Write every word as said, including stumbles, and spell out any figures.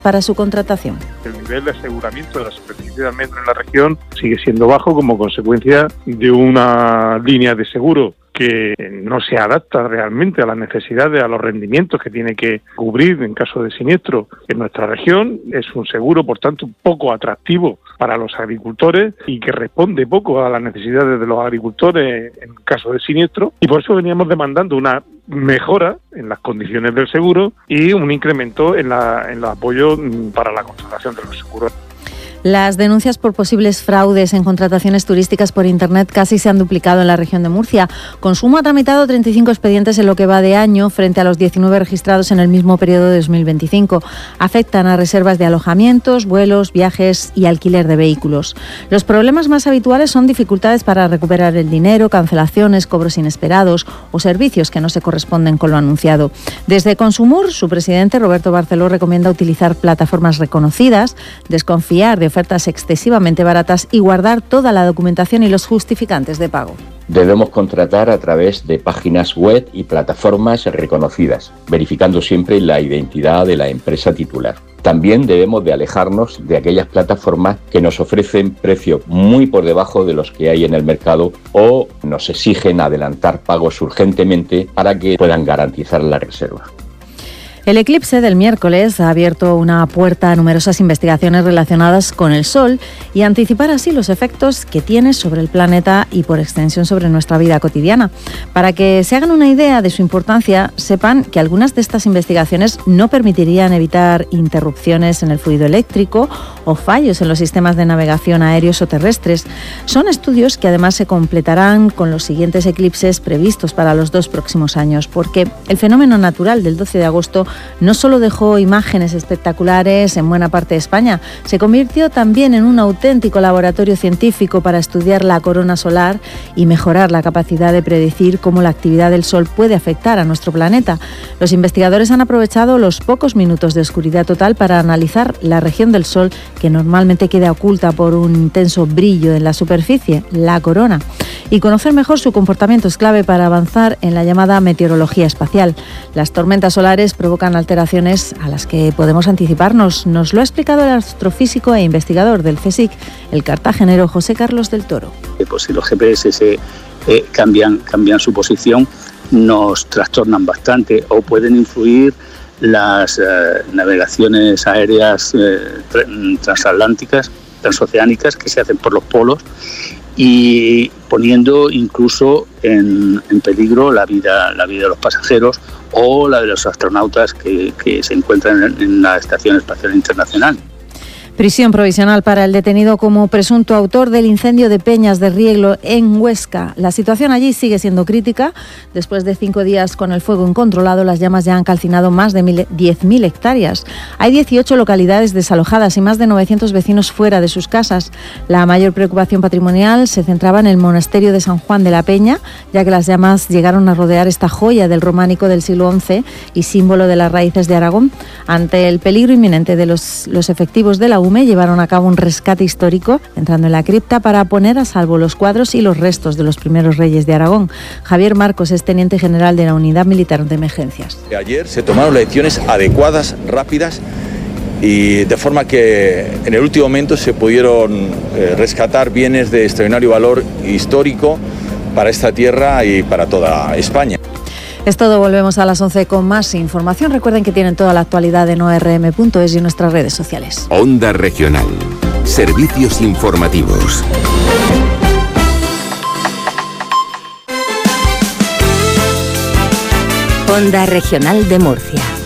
para su contratación. El nivel de aseguramiento de la superficie de almendro en la región sigue siendo bajo como consecuencia de una línea de seguro que no se adapta realmente a las necesidades, a los rendimientos que tiene que cubrir en caso de siniestro en nuestra región. Es un seguro, por tanto, poco atractivo para los agricultores y que responde poco a las necesidades de los agricultores en caso de siniestro, y por eso veníamos demandando una mejora en las condiciones del seguro y un incremento en, la, en el apoyo para la contratación de los seguros. Las denuncias por posibles fraudes en contrataciones turísticas por Internet casi se han duplicado en la región de Murcia. Consumo ha tramitado treinta y cinco expedientes en lo que va de año, frente a los diecinueve registrados en el mismo periodo de dos mil veinticinco. Afectan a reservas de alojamientos, vuelos, viajes y alquiler de vehículos. Los problemas más habituales son dificultades para recuperar el dinero, cancelaciones, cobros inesperados o servicios que no se corresponden con lo anunciado. Desde Consumur, su presidente Roberto Barceló recomienda utilizar plataformas reconocidas, desconfiar de ofertas excesivamente baratas y guardar toda la documentación y los justificantes de pago. Debemos contratar a través de páginas web y plataformas reconocidas, verificando siempre la identidad de la empresa titular. También debemos de alejarnos de aquellas plataformas que nos ofrecen precios muy por debajo de los que hay en el mercado o nos exigen adelantar pagos urgentemente para que puedan garantizar la reserva. El eclipse del miércoles ha abierto una puerta a numerosas investigaciones relacionadas con el Sol y anticipar así los efectos que tiene sobre el planeta y por extensión sobre nuestra vida cotidiana. Para que se hagan una idea de su importancia, sepan que algunas de estas investigaciones no permitirían evitar interrupciones en el fluido eléctrico o fallos en los sistemas de navegación aéreos o terrestres. Son estudios que además se completarán con los siguientes eclipses previstos para los dos próximos años, porque el fenómeno natural del doce de agosto no solo dejó imágenes espectaculares en buena parte de España, se convirtió también en un auténtico laboratorio científico para estudiar la corona solar y mejorar la capacidad de predecir cómo la actividad del Sol puede afectar a nuestro planeta. Los investigadores han aprovechado los pocos minutos de oscuridad total para analizar la región del Sol que normalmente queda oculta por un intenso brillo en la superficie, la corona. Y conocer mejor su comportamiento es clave para avanzar en la llamada meteorología espacial. Las tormentas solares provocan alteraciones a las que podemos anticiparnos. Nos lo ha explicado el astrofísico e investigador del CSIC, el cartagenero José Carlos del Toro. Pues si los G P S se, eh, cambian, cambian su posición, nos trastornan bastante o pueden influir las eh, navegaciones aéreas eh, transatlánticas, transoceánicas que se hacen por los polos, y poniendo incluso en, en peligro la vida, la vida de los pasajeros o la de los astronautas que, que se encuentran en, en la Estación Espacial Internacional. Prisión provisional para el detenido como presunto autor del incendio de Peñas de Rieglo en Huesca. La situación allí sigue siendo crítica. Después de cinco días con el fuego incontrolado, las llamas ya han calcinado más de diez mil hectáreas. Hay dieciocho localidades desalojadas y más de novecientos vecinos fuera de sus casas. La mayor preocupación patrimonial se centraba en el monasterio de San Juan de la Peña, ya que las llamas llegaron a rodear esta joya del románico del siglo once y símbolo de las raíces de Aragón. Ante el peligro inminente de los, los efectivos de la U M E, llevaron a cabo un rescate histórico, entrando en la cripta para poner a salvo los cuadros y los restos de los primeros reyes de Aragón. Javier Marcos es teniente general de la Unidad Militar de Emergencias. Ayer se tomaron las decisiones adecuadas, rápidas, y de forma que en el último momento se pudieron eh, rescatar bienes de extraordinario valor histórico para esta tierra y para toda España. Es todo, volvemos a las once con más información. Recuerden que tienen toda la actualidad en o r m punto es y en nuestras redes sociales. Onda Regional. Servicios informativos. Onda Regional de Murcia.